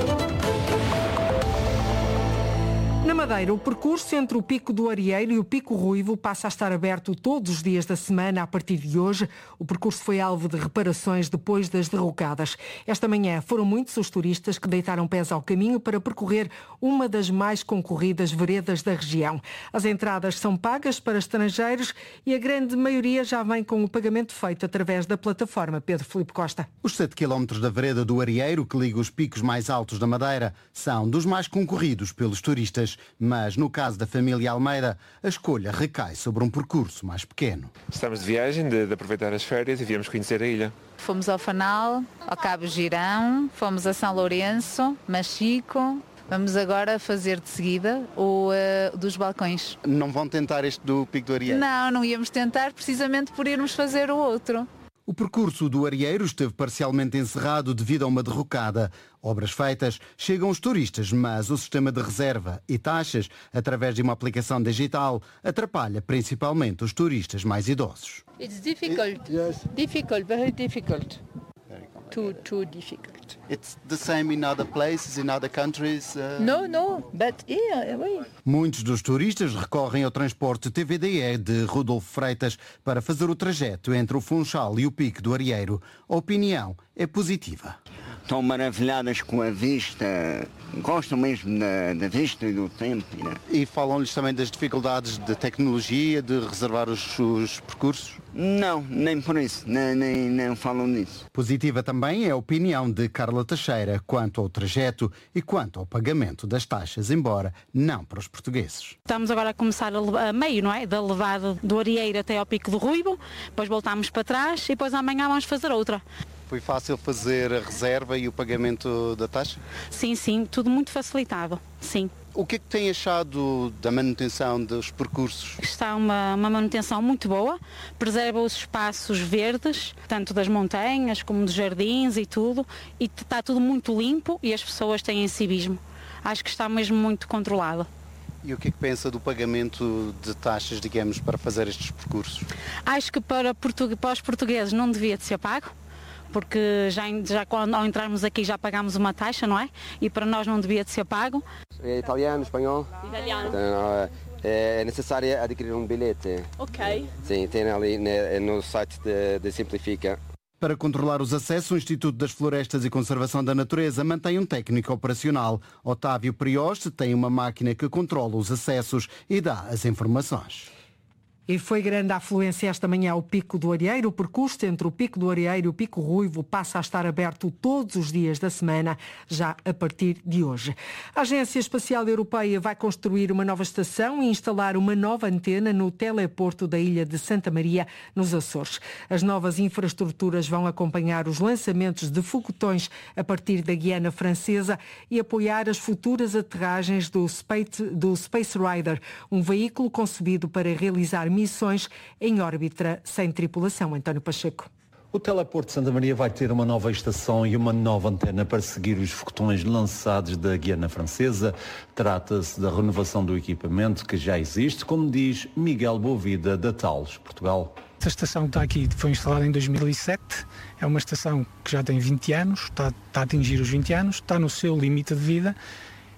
[SPEAKER 3] Na Madeira, o percurso entre o Pico do Arieiro e o Pico Ruivo passa a estar aberto todos os dias da semana a partir de hoje. O percurso foi alvo de reparações depois das derrocadas. Esta manhã foram muitos os turistas que deitaram pés ao caminho para percorrer uma das mais concorridas veredas da região. As entradas são pagas para estrangeiros e a grande maioria já vem com o pagamento feito através da plataforma. Pedro Filipe Costa.
[SPEAKER 17] Os sete quilómetros da vereda do Arieiro, que liga os picos mais altos da Madeira, são dos mais concorridos pelos turistas. Mas, no caso da família Almeida, a escolha recai sobre um percurso mais pequeno.
[SPEAKER 18] Estamos de viagem, de, de aproveitar as férias e viemos conhecer a ilha.
[SPEAKER 19] Fomos ao Fanal, ao Cabo Girão, fomos a São Lourenço, Machico. Vamos agora fazer de seguida o uh, dos balcões.
[SPEAKER 17] Não vão tentar este do Pico do Arieiro?
[SPEAKER 19] Não, não íamos tentar precisamente por irmos fazer o outro.
[SPEAKER 17] O percurso do Arieiro esteve parcialmente encerrado devido a uma derrocada. Obras feitas, chegam os turistas, mas o sistema de reserva e taxas, através de uma aplicação digital, atrapalha principalmente os turistas mais idosos.
[SPEAKER 20] It's difficult. Yes. Difficult, very difficult. Too, too difficult.
[SPEAKER 17] It's the same in other places, in other countries? Uh...
[SPEAKER 20] No, no, but here, oui.
[SPEAKER 17] Muitos dos turistas recorrem ao transporte T V D E de Rodolfo Freitas para fazer o trajeto entre o Funchal e o Pico do Arieiro. A opinião é positiva.
[SPEAKER 21] Estão maravilhadas com a vista, gostam mesmo da, da vista e do tempo. Né?
[SPEAKER 17] E falam-lhes também das dificuldades de tecnologia, de reservar os, os percursos?
[SPEAKER 21] Não, nem por isso, nem, nem, nem falam nisso.
[SPEAKER 17] Positiva também é a opinião de Carla Teixeira quanto ao trajeto e quanto ao pagamento das taxas, embora não para os portugueses.
[SPEAKER 22] Estamos agora a começar a, a meio, não é? Da levada do Arieiro até ao Pico do Ruivo, depois voltamos para trás e depois amanhã vamos fazer outra.
[SPEAKER 17] Foi fácil fazer a reserva e o pagamento da taxa?
[SPEAKER 22] Sim, sim, tudo muito facilitado, sim.
[SPEAKER 17] O que é que tem achado da manutenção dos percursos?
[SPEAKER 22] Está uma, uma manutenção muito boa, preserva os espaços verdes, tanto das montanhas como dos jardins e tudo, e está tudo muito limpo e as pessoas têm civismo. Acho que está mesmo muito controlado.
[SPEAKER 17] E o que é que pensa do pagamento de taxas, digamos, para fazer estes percursos?
[SPEAKER 22] Acho que para, portu- para os portugueses não devia de ser pago, porque já, já quando ao entrarmos aqui já pagámos uma taxa, não é? E para nós não devia de ser pago.
[SPEAKER 23] É italiano, espanhol?
[SPEAKER 22] Italiano.
[SPEAKER 23] Então, é necessário adquirir um bilhete.
[SPEAKER 22] Ok.
[SPEAKER 23] Sim, tem ali no site de, de Simplifica.
[SPEAKER 17] Para controlar os acessos, o Instituto das Florestas e Conservação da Natureza mantém um técnico operacional. Otávio Prioste tem uma máquina que controla os acessos e dá as informações.
[SPEAKER 3] E foi grande a afluência esta manhã ao Pico do Arieiro. O percurso entre o Pico do Arieiro e o Pico Ruivo passa a estar aberto todos os dias da semana, já a partir de hoje. A Agência Espacial Europeia vai construir uma nova estação e instalar uma nova antena no teleporto da ilha de Santa Maria, nos Açores. As novas infraestruturas vão acompanhar os lançamentos de foguetões a partir da Guiana Francesa e apoiar as futuras aterragens do Space, do Space Rider, um veículo concebido para realizar missões em órbita sem tripulação. António Pacheco.
[SPEAKER 24] O teleporto de Santa Maria vai ter uma nova estação e uma nova antena para seguir os foguetões lançados da Guiana Francesa. Trata-se da renovação do equipamento que já existe, como diz Miguel Boavida, da Talos, Portugal.
[SPEAKER 25] Esta estação que está aqui foi instalada em dois mil e sete, é uma estação que já tem vinte anos, está, está a atingir os vinte anos, está no seu limite de vida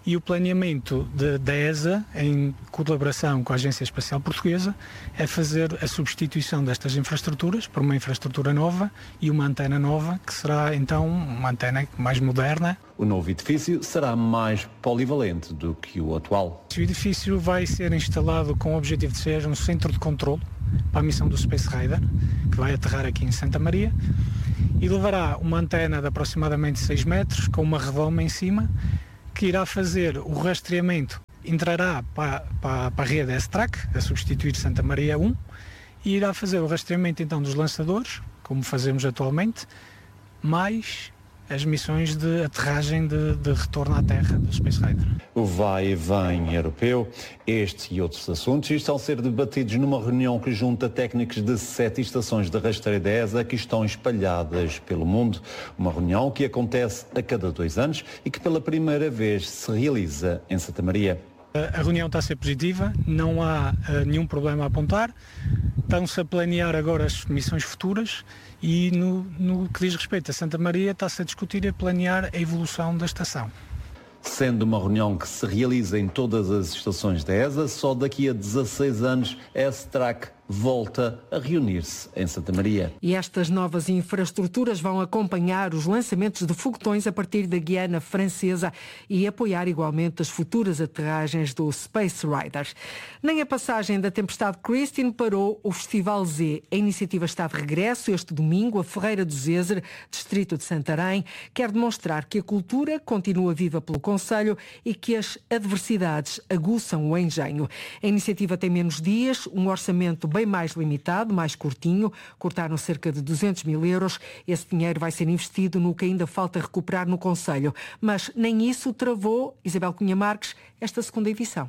[SPEAKER 25] e o planeamento de, da E S A, em colaboração com a Agência Espacial Portuguesa, é fazer a substituição destas infraestruturas por uma infraestrutura nova e uma antena nova, que será então uma antena mais moderna.
[SPEAKER 24] O novo edifício será mais polivalente do que o atual.
[SPEAKER 25] O edifício vai ser instalado com o objetivo de ser um centro de controle para a missão do Space Rider, que vai aterrar aqui em Santa Maria, e levará uma antena de aproximadamente seis metros, com uma redoma em cima, que irá fazer o rastreamento, entrará para, para, para a rede S-Track, a substituir Santa Maria um, e irá fazer o rastreamento então dos lançadores, como fazemos atualmente, mais as missões de aterragem de, de retorno à Terra do Space Rider.
[SPEAKER 24] O vai e vem europeu, este e outros assuntos estão a ser debatidos numa reunião que junta técnicos de sete estações de rastreio da E S A que estão espalhadas pelo mundo. Uma reunião que acontece a cada dois anos e que pela primeira vez se realiza em Santa Maria.
[SPEAKER 25] A reunião está a ser positiva, não há uh, nenhum problema a apontar. Estão-se a planear agora as missões futuras e no, no que diz respeito a Santa Maria está-se a discutir e a planear a evolução da estação.
[SPEAKER 24] Sendo uma reunião que se realiza em todas as estações da E S A, só daqui a dezasseis anos a S-Track volta a reunir-se em Santa Maria.
[SPEAKER 3] E estas novas infraestruturas vão acompanhar os lançamentos de foguetões a partir da Guiana Francesa e apoiar igualmente as futuras aterragens do Space Rider. Nem a passagem da tempestade Christine parou o Festival Z. A iniciativa está de regresso este domingo. A Ferreira do Zezer, distrito de Santarém, quer demonstrar que a cultura continua viva pelo concelho e que as adversidades aguçam o engenho. A iniciativa tem menos dias, um orçamento bem mais limitado, mais curtinho, cortaram cerca de duzentos mil euros. Esse dinheiro vai ser investido no que ainda falta recuperar no concelho. Mas nem isso travou, Isabel Cunha Marques, esta segunda edição.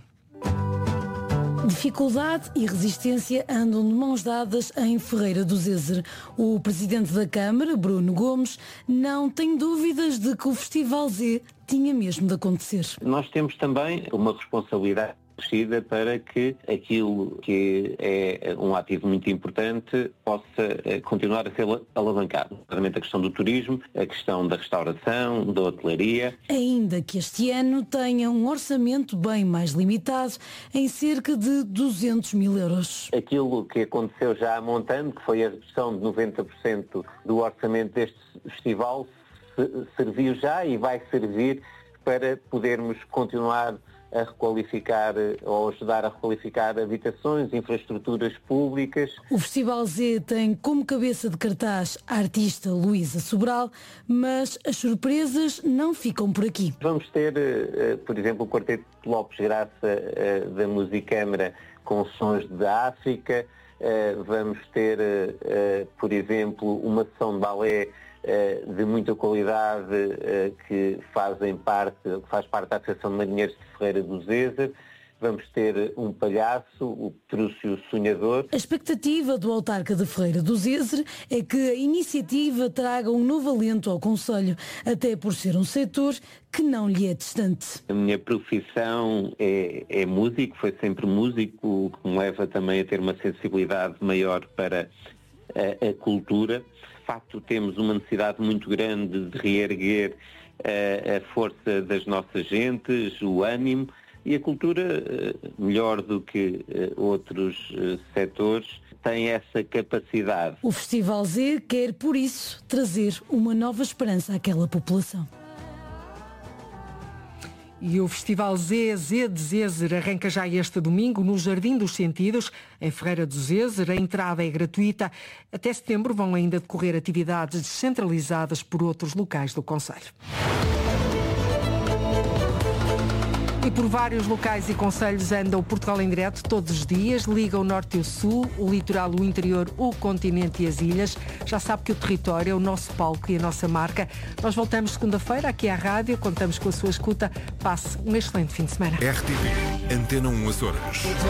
[SPEAKER 1] Dificuldade e resistência andam de mãos dadas em Ferreira do Zezer. O presidente da Câmara, Bruno Gomes, não tem dúvidas de que o Festival Z tinha mesmo de acontecer.
[SPEAKER 2] Nós temos também uma responsabilidade para que aquilo que é um ativo muito importante possa continuar a ser alavancado. Realmente a questão do turismo, a questão da restauração, da hotelaria.
[SPEAKER 1] Ainda que este ano tenha um orçamento bem mais limitado, em cerca de duzentos mil euros.
[SPEAKER 2] Aquilo que aconteceu já a montante, que foi a redução de noventa por cento do orçamento deste festival, serviu já e vai servir para podermos continuar a requalificar ou ajudar a requalificar habitações, infraestruturas públicas.
[SPEAKER 1] O Festival Z tem como cabeça de cartaz a artista Luísa Sobral, mas as surpresas não ficam por aqui.
[SPEAKER 2] Vamos ter, por exemplo, o Quarteto de Lopes Graça da Musicâmara com sons da África. Vamos ter, por exemplo, uma sessão de balé de muita qualidade que fazem parte, que faz parte da Associação de Marinheiros de Ferreira do Zezer. Vamos ter um palhaço, o Petrúcio Sonhador.
[SPEAKER 1] A expectativa do autarca de Ferreira do Zezer é que a iniciativa traga um novo alento ao concelho, até por ser um setor que não lhe é distante.
[SPEAKER 2] A minha profissão é, é músico, foi sempre músico, o que me leva também a ter uma sensibilidade maior para a, a cultura. De facto, temos uma necessidade muito grande de reerguer uh, a força das nossas gentes, o ânimo, e a cultura, uh, melhor do que uh, outros uh, setores, tem essa capacidade.
[SPEAKER 1] O Festival Z quer, por isso, trazer uma nova esperança àquela população.
[SPEAKER 3] E o Festival Z, Z de Zezer, arranca já este domingo no Jardim dos Sentidos, em Ferreira do Zezer. A entrada é gratuita. Até setembro vão ainda decorrer atividades descentralizadas por outros locais do concelho. E por vários locais e concelhos anda o Portugal em direto todos os dias. Liga o norte e o sul, o litoral, o interior, o continente e as ilhas. Já sabe que o território é o nosso palco e a nossa marca. Nós voltamos segunda-feira aqui à rádio. Contamos com a sua escuta. Passe um excelente fim de semana.
[SPEAKER 4] R T P, Antena um Açores.